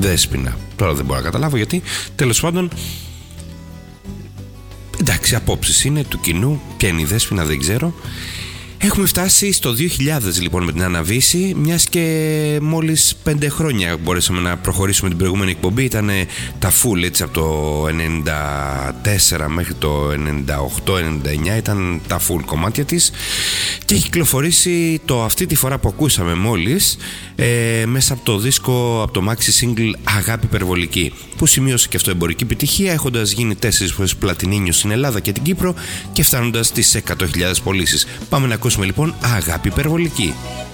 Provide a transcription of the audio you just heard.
Δέσποινα. Τώρα δεν μπορώ να καταλάβω γιατί. Τέλος πάντων, εντάξει, απόψεις είναι του κοινού. Ποια είναι η Δέσποινα δεν ξέρω. Έχουμε φτάσει στο 2000 λοιπόν με την Άννα Βύση, μιας και μόλις 5 χρόνια μπορέσαμε να προχωρήσουμε την προηγούμενη εκπομπή. Ήταν τα full, έτσι, από το 94 μέχρι το 98-99 ήταν τα full κομμάτια της, και έχει κυκλοφορήσει το αυτή τη φορά που ακούσαμε μόλις μέσα από το δίσκο, από το maxi single Αγάπη Υπερβολική, που σημείωσε και αυτό εμπορική επιτυχία, έχοντας γίνει 4 φορές πλατινίνιο στην Ελλάδα και την Κύπρο και φτάνοντας στις 100.000 πωλήσεις. Πάμε να ακούσουμε λοιπόν Αγάπη Υπερβολική.